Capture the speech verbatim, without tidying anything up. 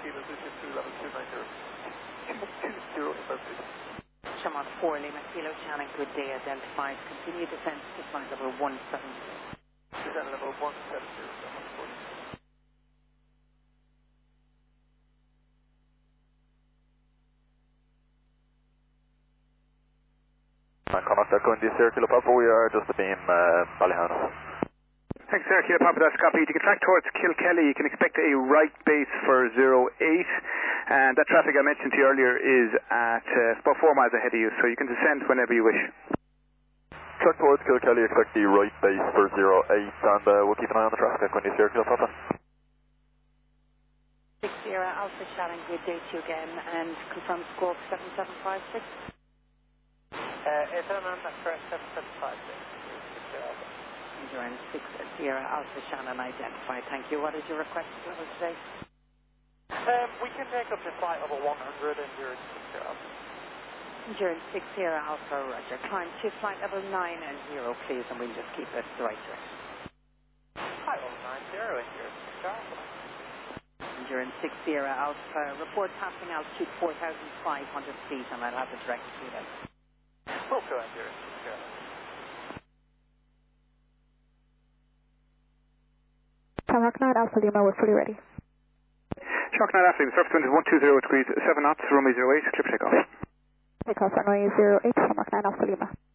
Kilo two six two, level two nine zero. two zero, perfect. Shamrock four, Lima Kilo, Shannon, good day, identified. Continue descent to flight level one seven zero. Descent level one seven zero, Shamrock four. Connacht Echo India Sierra Kilo Papa, we are just a beam uh, Ballyhana. Thanks, Sierra Kilo Papa, that's copy. To get track towards Kilkelly, you can expect a right base for zero eight, and that traffic I mentioned to you earlier is at uh, about four miles ahead of you, so you can descend whenever you wish. Track towards Kilkelly, expect the right base for zero eight, and uh, we'll keep an eye on the traffic Echo India Sierra Kilo Papa. six zero, Alpha Shannon, good day to you again, and confirm score seven seven five six. Uh, it's on that correct, seven seven five six. Endurance six zero, Alpha Shannon identified. Thank you. What is your request level today? Um, we can take up to flight level one hundred, Endurance six zero. Endurance six zero, Alpha, roger. Climb to flight level nine and zero, please, and we'll just keep it the right direction. Flight level nine zero, Endurance six zero. Endurance six zero, Alpha, report passing altitude four thousand five hundred feet, and I'll have the direct to them. Also Endurance six zero. Shamrock nine, Alpha Lima, we're fully ready. Shamrock nine, Alpha Lima, surface wind is one two zero degrees, seven knots, runway zero eight, clip takeoff. Takeoff runway zero eight, Shamrock nine, Alpha Lima.